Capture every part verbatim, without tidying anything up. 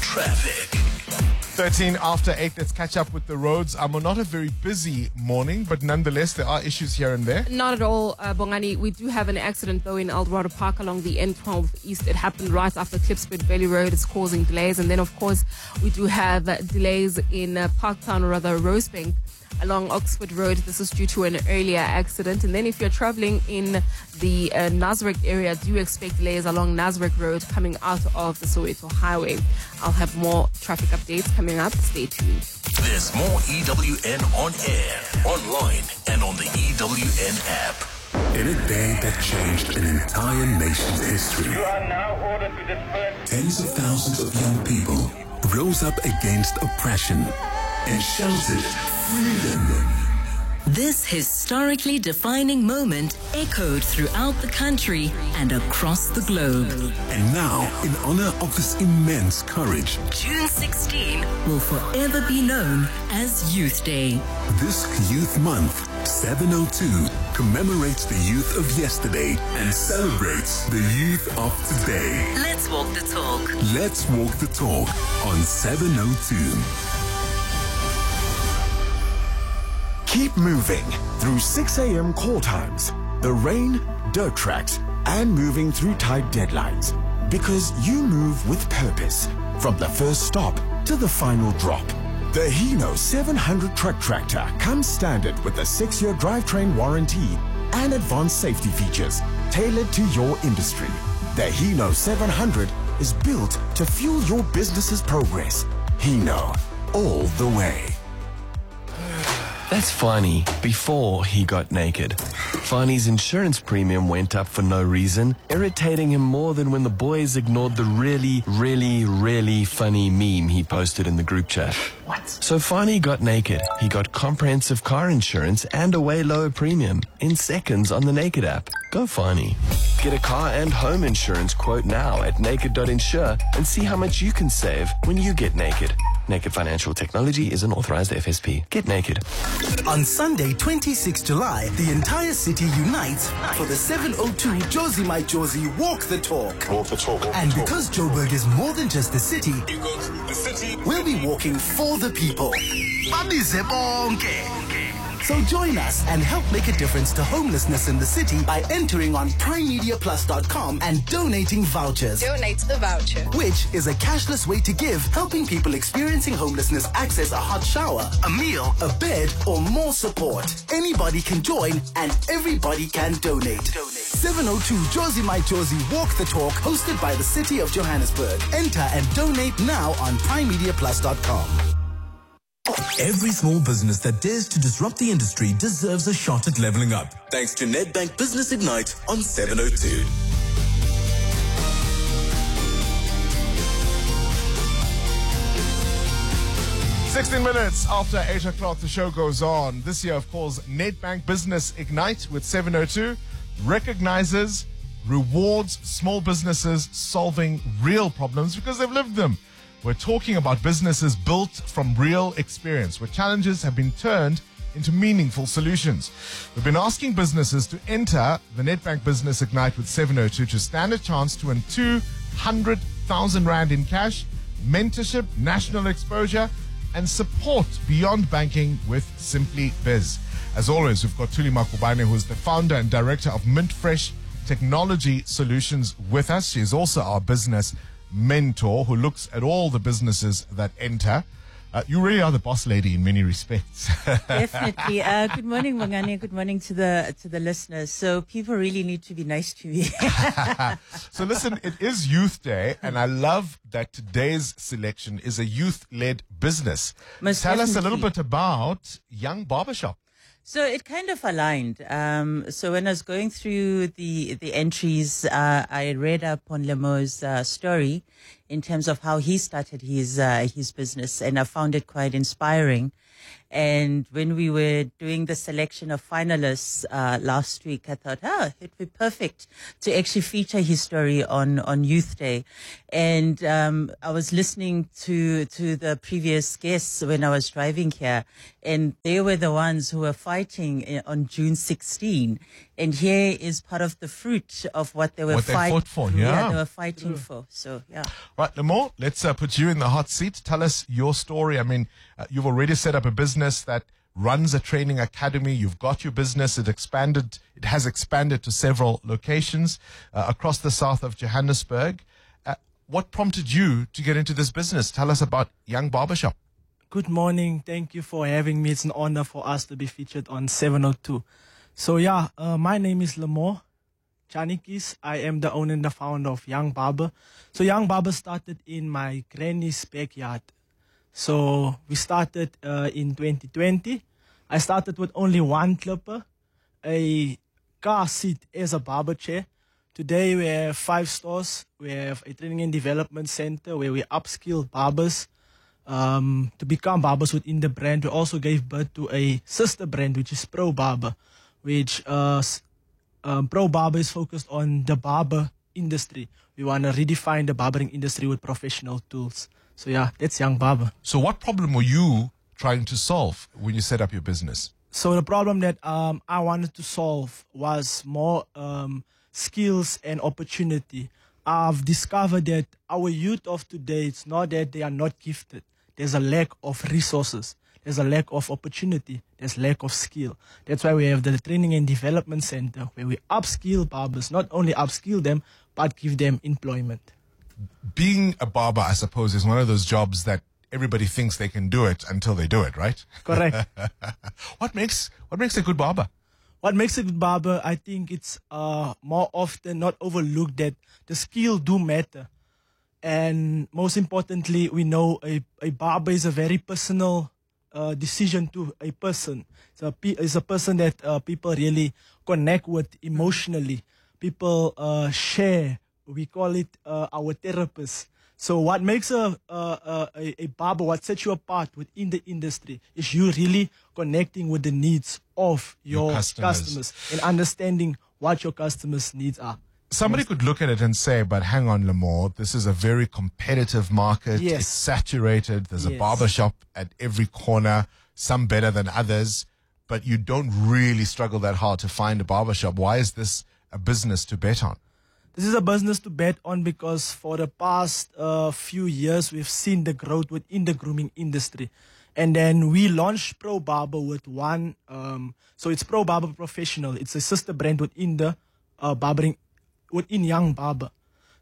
Traffic. thirteen after eight, let's catch up with the roads. I'm on not a very busy morning, but nonetheless, there are issues here and there. Not at all, uh, Bongani. We do have an accident, though, in Eldorado Park along the N twelve East. It happened right after Klipspruit Valley Road. It's causing delays. And then, of course, we do have uh, delays in uh, Parktown, or rather Rosebank, along Oxford Road. This is due to an earlier accident. And then if you're traveling in the uh, Nasrec area, do expect delays along Nasrec Road coming out of the Soweto Highway. I'll have more traffic updates coming up. Stay tuned. There's more E W N on air, online, and on the E W N app. In a day that changed an entire nation's history, You are now ordered to disperse. tens of thousands of young people rose up against oppression and shouted freedom. This historically defining moment echoed throughout the country and across the globe. And now, in honor of this immense courage, June sixteenth will forever be known as Youth Day. this Youth Month, seven oh two, commemorates the youth of yesterday and celebrates the youth of today. Let's walk the talk. Let's walk the talk on seven oh two. Keep moving through six a.m. call times, the rain, dirt tracks, and moving through tight deadlines. Because you move with purpose, from the first stop to the final drop. The Hino seven hundred truck tractor comes standard with a six-year drivetrain warranty and advanced safety features tailored to your industry. The Hino seven hundred is built to fuel your business's progress. Hino, all the way. That's Fani before he got naked. Fani's insurance premium went up for no reason, irritating him more than when the boys ignored the really, really, really funny meme he posted in the group chat. What? So Fani got naked. He got comprehensive car insurance and a way lower premium in seconds on the Naked app. Go Fani. Get a car and home insurance quote now at naked dot insure and see how much you can save when you get naked. Naked Financial Technology is an authorized F S P. Get naked. On Sunday, twenty-sixth July, the entire city unites for the seven oh two Josie My Josie Walk the Talk. Walk the talk. And because Joburg is more than just the city, The city. we'll be walking for the people. So join us and help make a difference to homelessness in the city by entering on prime media plus dot com and donating vouchers. Donate the voucher. Which is a cashless way to give, helping people experiencing homelessness access a hot shower, a meal, a bed, or more support. Anybody can join and everybody can donate. seven oh two Josie My Josie Walk the Talk, hosted by the City of Johannesburg. Enter and donate now on prime media plus dot com. Every small business that dares to disrupt the industry deserves a shot at leveling up. Thanks to Nedbank Business Ignite on seven oh two. sixteen minutes after eight o'clock, the show goes on. This year, of course, Nedbank Business Ignite with seven oh two recognizes, rewards small businesses solving real problems because they've lived them. We're talking about businesses built from real experience, where challenges have been turned into meaningful solutions. We've been asking businesses to enter the Nedbank Business Ignite with seven oh two to stand a chance to win two hundred thousand rand in cash, mentorship, national exposure, and support beyond banking with Simply Biz. As always, we've got Thuli Makubane, who's the founder and director of MintFresh Technology Solutions, with us. She's also our business mentor who looks at all the businesses that enter. Uh, you really are the boss lady in many respects. Definitely. Uh, good morning, Mangani. Good morning to the to the listeners. So people really need to be nice to me. So listen, it is Youth Day, and I love that today's selection is a youth-led business. Most Tell us a definitely. little bit about Young Barbershop. So it kind of aligned. Um, so when I was going through the the entries, uh, I read up on Lemo's uh, story in terms of how he started his uh, his business, and I found it quite inspiring. And when we were doing the selection of finalists uh, last week, I thought, ah, it'd be perfect to actually feature his story on, on Youth Day. And um, I was listening to to the previous guests when I was driving here, and they were the ones who were fighting on June sixteenth. And here is part of the fruit of what they were What they fighting fought for, yeah. they were fighting for. So, yeah. Right, Lamore, let's uh, put you in the hot seat. Tell us your story. I mean, uh, you've already set up a business that runs a training academy. You've got your business. It expanded. It has expanded to several locations uh, across the south of Johannesburg. Uh, what prompted you to get into this business? Tell us about Young Barbershop. Good morning. Thank you for having me. It's an honor for us to be featured on seven oh two. So yeah, uh, my name is Lamore Chanikis. I am the owner and the founder of Young Barber. So Young Barber started in my granny's backyard. So we started uh, in twenty twenty. I started with only one clipper, a car seat as a barber chair. Today we have five stores. We have a training and development center where we upskill barbers um, to become barbers within the brand. We also gave birth to a sister brand, which is Pro Barber, which uh, um, Pro Barber is focused on the barber industry. We want to redefine the barbering industry with professional tools. So yeah, that's Young Barber. So what problem were you trying to solve when you set up your business? So the problem that um, I wanted to solve was more um, skills and opportunity. I've discovered that our youth of today, it's not that they are not gifted. There's a lack of resources. There's a lack of opportunity. There's lack of skill. That's why we have the Training and Development Center, where we upskill barbers, not only upskill them, but give them employment. Being a barber, I suppose, is one of those jobs that everybody thinks they can do it until they do it, right? Correct. What makes what makes a good barber? What makes a good barber, I think it's uh, more often not overlooked that the skill do matter. And most importantly, we know a, a barber is a very personal uh, decision to a person. It's a, it's a person that uh, people really connect with emotionally. People uh, share. We call it uh, our therapist. So what makes a, a, a, a barber, what sets you apart within the industry is you really connecting with the needs of your, Your customers. customers and understanding what your customers' needs are. Somebody could look at it and say, but hang on, Lamore, this is a very competitive market. Yes. It's saturated. There's a Yes. barber shop at every corner, some better than others, but you don't really struggle that hard to find a barber shop. Why is this a business to bet on? This is a business to bet on because for the past uh, few years, we've seen the growth within the grooming industry. And then we launched Pro Barber with one, um, so it's Pro Barber Professional. It's a sister brand within the uh, barbering, within Young Barber.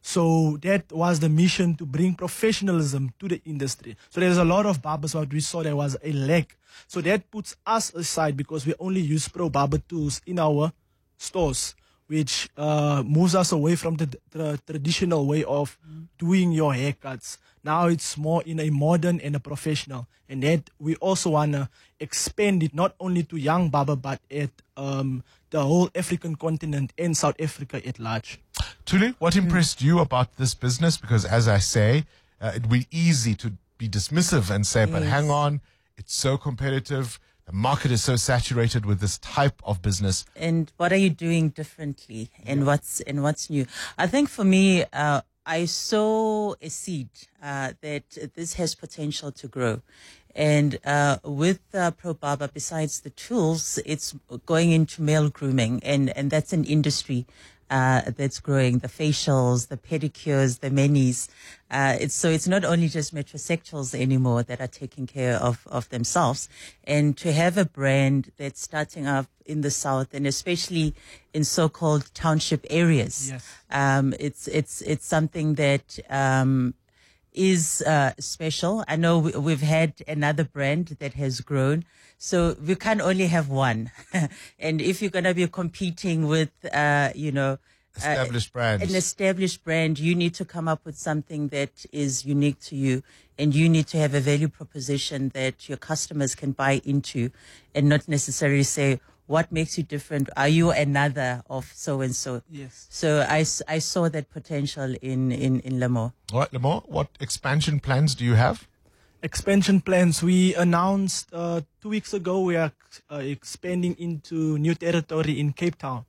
So that was the mission, to bring professionalism to the industry. So there's a lot of barbers what we saw there was a lack. So that puts us aside because we only use Pro Barber tools in our stores, which uh, moves us away from the, the traditional way of doing your haircuts. Now it's more in a modern and a professional. And that we also want to expand it not only to Young Barber, but at um, the whole African continent and South Africa at large. Tuli, what impressed you about this business? Because as I say, uh, it'd be easy to be dismissive and say, but Yes. hang on, it's so competitive. The market is so saturated with this type of business. And what are you doing differently, and what's and what's new? I think for me, uh, I saw a seed uh, that this has potential to grow. And uh, with uh, Pro Barber, besides the tools, it's going into male grooming, and, and that's an industry uh, that's growing. The facials, the pedicures, the manis. Uh, it's, so it's not only just metrosexuals anymore that are taking care of, of themselves. And to have a brand that's starting up in the South, and especially in so-called township areas, Yes. um, it's it's it's something that um, is uh, special. I know we, we've had another brand that has grown, so we can't only have one. And if you're going to be competing with, uh, you know, Established uh, brands. an established brand, you need to come up with something that is unique to you, and you need to have a value proposition that your customers can buy into, and not necessarily say, what makes you different? Are you another of so-and-so? Yes. So I, s- I saw that potential in, in, in Lamore. All right, Lamore, what expansion plans do you have? Expansion plans. We announced uh, two weeks ago we are uh, expanding into new territory in Cape Town.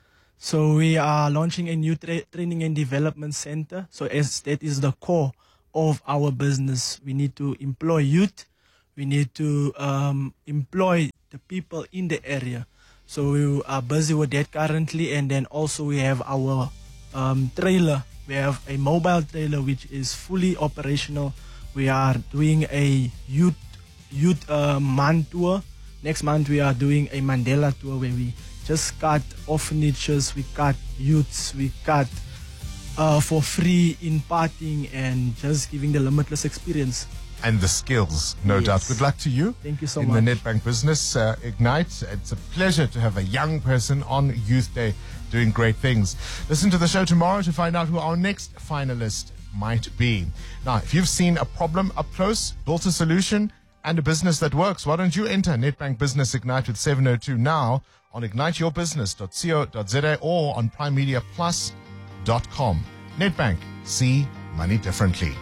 So we are launching a new tra- training and development center. So as that is the core of our business, we need to employ youth. We need to um, employ the people in the area. So we are busy with that currently, and then also we have our um, trailer. We have a mobile trailer which is fully operational. We are doing a youth youth uh, month tour. Next month we are doing a Mandela tour where we just cut orphanages, we cut youths, we cut uh, for free in partying and just giving the limitless experience. And the skills, no Yes. doubt. Good luck to you. Thank you so in much. In the Nedbank Business uh, Ignite. It's a pleasure to have a young person on Youth Day doing great things. Listen to the show tomorrow to find out who our next finalist might be. Now, if you've seen a problem up close, built a solution, and a business that works, why don't you enter Nedbank Business Ignite with seven oh two now on ignite your business dot co dot za or on prime media plus dot com. Nedbank, see money differently.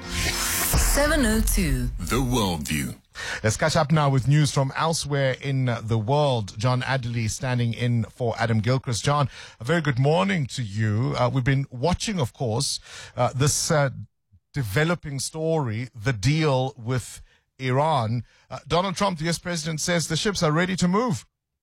seven oh two. The Worldview. Let's catch up now with news from elsewhere in uh, the world. John Adderley standing in for Adam Gilchrist. John, a very good morning to you. Uh, we've been watching, of course, uh, this uh, developing story, the deal with Iran. Uh, Donald Trump, the U S president, says the ships are ready to move.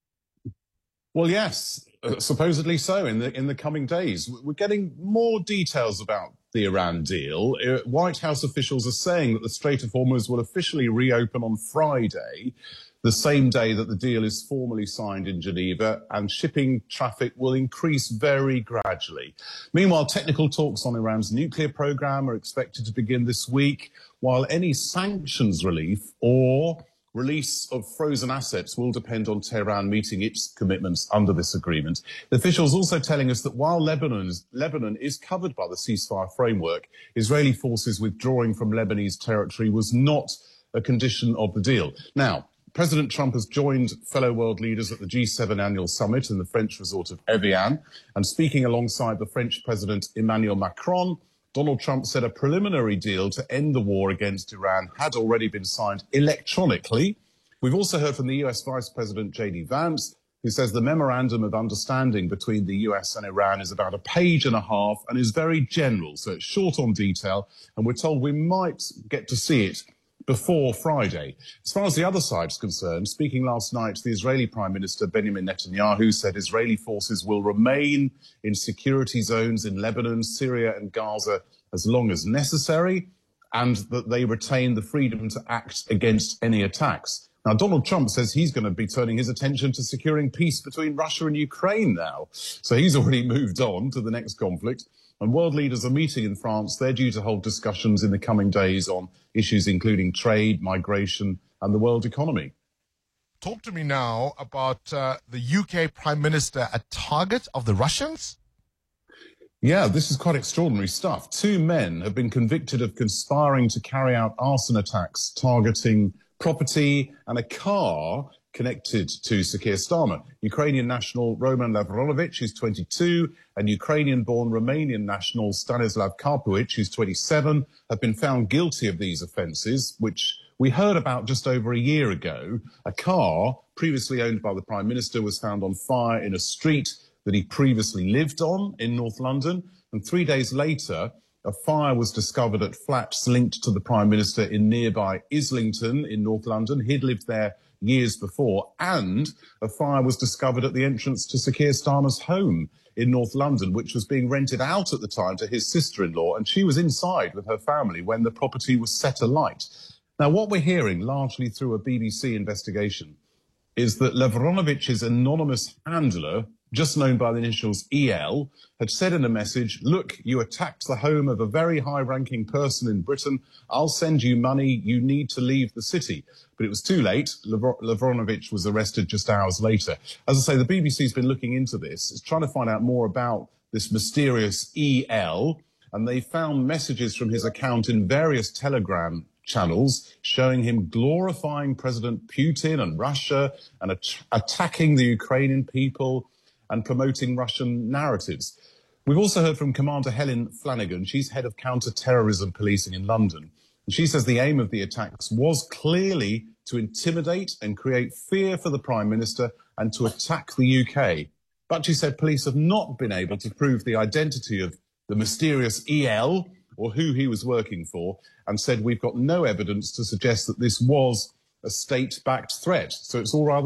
Well, yes, uh, supposedly so in the in the coming days. We're getting more details about the Iran deal. Uh, White House officials are saying that the Strait of Hormuz will officially reopen on Friday, the same day that the deal is formally signed in Geneva, and shipping traffic will increase very gradually. Meanwhile, technical talks on Iran's nuclear program are expected to begin this week, while any sanctions relief or release of frozen assets will depend on Tehran meeting its commitments under this agreement. The officials also telling us that while Lebanon is, Lebanon is covered by the ceasefire framework, Israeli forces withdrawing from Lebanese territory was not a condition of the deal. Now, President Trump has joined fellow world leaders at the G seven annual summit in the French resort of Evian, and speaking alongside the French President Emmanuel Macron, Donald Trump said a preliminary deal to end the war against Iran had already been signed electronically. We've also heard from the U S Vice President J D Vance, who says the memorandum of understanding between the U S and Iran is about a page and a half and is very general, so it's short on detail, and we're told we might get to see it before Friday. As far as the other side is concerned, speaking last night, the Israeli Prime Minister Benjamin Netanyahu said Israeli forces will remain in security zones in Lebanon, Syria and Gaza as long as necessary, and that they retain the freedom to act against any attacks. Now, Donald Trump says he's going to be turning his attention to securing peace between Russia and Ukraine now. So he's already moved on to the next conflict. And world leaders are meeting in France. They're due to hold discussions in the coming days on issues including trade, migration, and the world economy. Talk to me now about uh, the U K Prime Minister, a target of the Russians? Yeah, this is quite extraordinary stuff. Two men have been convicted of conspiring to carry out arson attacks targeting property and a car connected to Sir Keir Starmer. Ukrainian national Roman Lavronovich, who's twenty-two, and Ukrainian-born Romanian national Stanislav Karpuich, who's twenty-seven, have been found guilty of these offences, which we heard about just over a year ago. A car previously owned by the Prime Minister was found on fire in a street that he previously lived on in North London, and three days later, a fire was discovered at flats linked to the Prime Minister in nearby Islington in North London. He'd lived there years before, and a fire was discovered at the entrance to Sir Keir Starmer's home in North London, which was being rented out at the time to his sister-in-law, and she was inside with her family when the property was set alight. Now, what we're hearing, largely through a B B C investigation, is that Lavronovich's anonymous handler, just known by the initials E L, had said in a message, look, you attacked the home of a very high-ranking person in Britain. I'll send you money. You need to leave the city. But it was too late. Lavr- Lavronovich was arrested just hours later. As I say, the B B C's been looking into this. It's trying to find out more about this mysterious E L, and they found messages from his account in various Telegram channels showing him glorifying President Putin and Russia and at- attacking the Ukrainian people and promoting Russian narratives. We've also heard from Commander Helen Flanagan. She's head of counter-terrorism policing in London. And she says the aim of the attacks was clearly to intimidate and create fear for the Prime Minister and to attack the U K. But she said police have not been able to prove the identity of the mysterious E L or who he was working for, and said we've got no evidence to suggest that this was a state-backed threat. So it's all rather